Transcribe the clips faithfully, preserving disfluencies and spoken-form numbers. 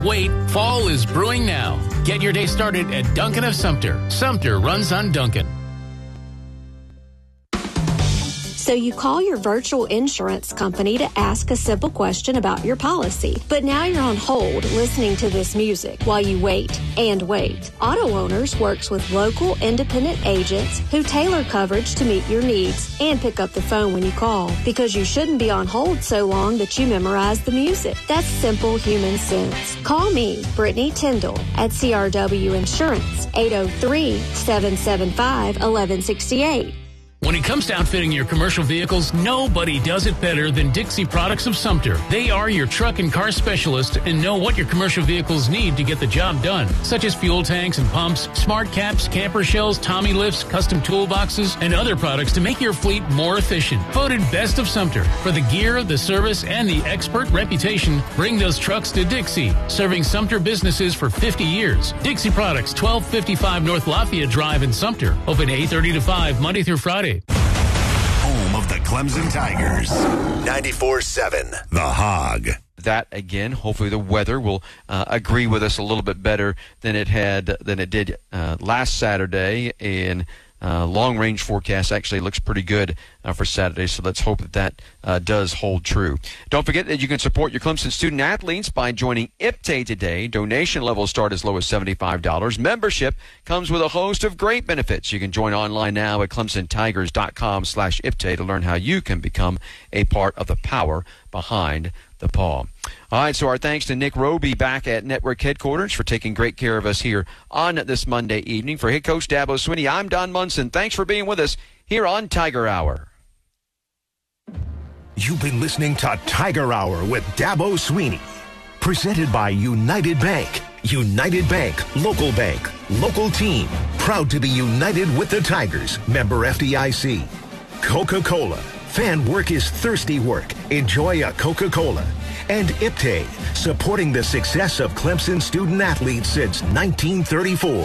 Wait, fall is brewing now. Get your day started at Duncan of Sumter. Sumter runs on Duncan. So you call your virtual insurance company to ask a simple question about your policy. But now you're on hold listening to this music while you wait and wait. Auto Owners works with local independent agents who tailor coverage to meet your needs and pick up the phone when you call, because you shouldn't be on hold so long that you memorize the music. That's simple human sense. Call me, Brittany Tyndall, at C R W Insurance, eight oh three, seven seven five, one one six eight. When it comes to outfitting your commercial vehicles, nobody does it better than Dixie Products of Sumter. They are your truck and car specialist and know what your commercial vehicles need to get the job done, such as fuel tanks and pumps, smart caps, camper shells, Tommy lifts, custom toolboxes, and other products to make your fleet more efficient. Voted Best of Sumter. For the gear, the service, and the expert reputation, bring those trucks to Dixie, serving Sumter businesses for fifty years. Dixie Products, twelve fifty-five North Lafayette Drive in Sumter. Open eight thirty to five, Monday through Friday. Home of the Clemson Tigers. ninety-four seven The Hog. That again, hopefully the weather will uh, agree with us a little bit better than it had than it did uh, last Saturday. And uh, long range forecast actually looks pretty good uh, for Saturday, so let's hope that that uh, does hold true. Don't forget that you can support your Clemson student athletes by joining I P T A today. Donation levels start as low as seventy-five dollars. Membership comes with a host of great benefits. You can join online now at clemson tigers dot com slash I P T A to learn how you can become a part of the power behind the Paw. All right, so our thanks to Nick Roby back at Network Headquarters for taking great care of us here on this Monday evening. For head coach Dabo Swinney, I'm Don Munson. Thanks for being with us here on Tiger Hour. You've been listening to Tiger Hour with Dabo Swinney. Presented by United Bank. United Bank, local bank, local team. Proud to be united with the Tigers. Member F D I C. Coca-Cola. Fan work is thirsty work. Enjoy a Coca-Cola. And I P T A, supporting the success of Clemson student athletes since nineteen thirty-four.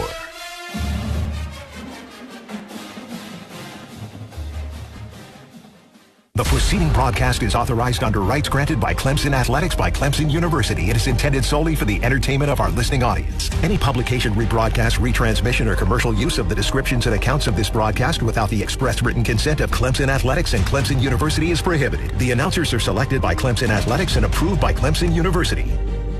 The preceding broadcast is authorized under rights granted by Clemson Athletics by Clemson University. It is intended solely for the entertainment of our listening audience. Any publication, rebroadcast, retransmission, or commercial use of the descriptions and accounts of this broadcast without the express written consent of Clemson Athletics and Clemson University is prohibited. The announcers are selected by Clemson Athletics and approved by Clemson University.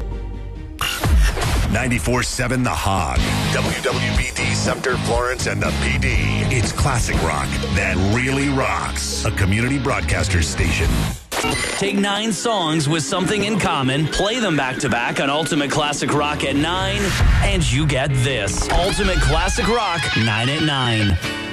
ninety-four seven The Hog. W W B D, Sumter, Florence, and the P D. It's classic rock that really rocks. A community broadcaster station. Take nine songs with something in common, play them back to back on Ultimate Classic Rock at nine, and you get this. Ultimate Classic Rock, nine at nine.